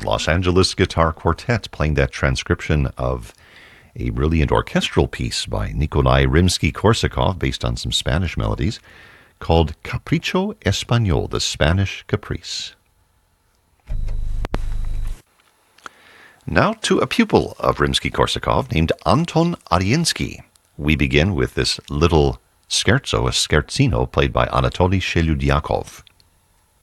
Los Angeles Guitar Quartet, playing that transcription of a brilliant orchestral piece by Nikolai Rimsky-Korsakov based on some Spanish melodies called Capricho Español, the Spanish Caprice. Now to a pupil of Rimsky-Korsakov named Anton Ariensky. We begin with this little scherzo, a scherzino, played by Anatoly Sheludyakov.